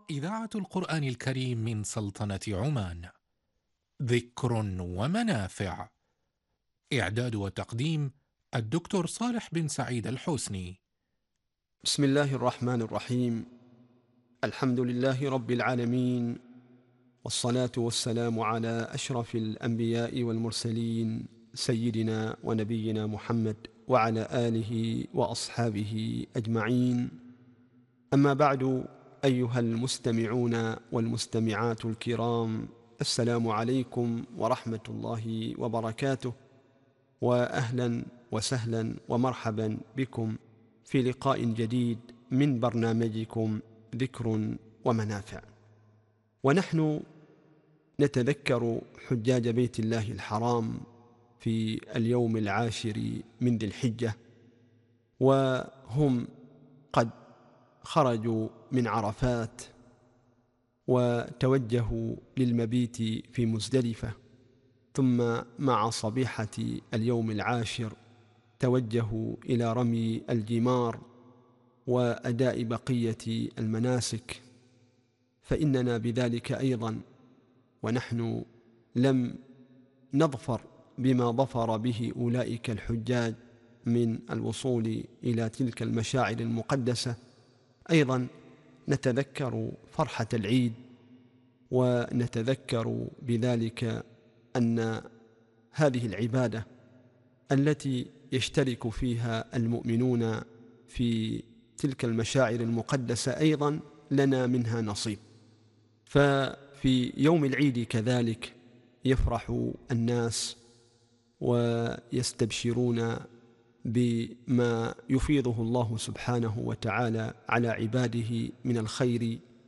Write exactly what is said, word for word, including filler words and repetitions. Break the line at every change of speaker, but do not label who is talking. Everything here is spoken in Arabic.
إذاعة القرآن الكريم من سلطنة عمان. ذكر ومنافع. إعداد وتقديم الدكتور صالح بن سعيد الحسني.
بسم الله الرحمن الرحيم. الحمد لله رب العالمين، والصلاة والسلام على أشرف الأنبياء والمرسلين سيدنا ونبينا محمد وعلى آله وأصحابه أجمعين. أما بعد، أيها المستمعون والمستمعات الكرام، السلام عليكم ورحمة الله وبركاته، وأهلا وسهلا ومرحبا بكم في لقاء جديد من برنامجكم ذكر ومنافع. ونحن نتذكر حجاج بيت الله الحرام في اليوم العاشر من ذي الحجة، وهم قد خرجوا من عرفات وتوجهوا للمبيت في مزدلفة، ثم مع صبيحة اليوم العاشر توجهوا إلى رمي الجمار وأداء بقية المناسك. فإننا بذلك أيضا، ونحن لم نظفر بما ظفر به أولئك الحجاج من الوصول إلى تلك المشاعر المقدسة، أيضا نتذكر فرحة العيد، ونتذكر بذلك أن هذه العبادة التي يشترك فيها المؤمنون في تلك المشاعر المقدسة أيضا لنا منها نصيب. ففي يوم العيد كذلك يفرح الناس ويستبشرون بما يفيضه الله سبحانه وتعالى على عباده من الخير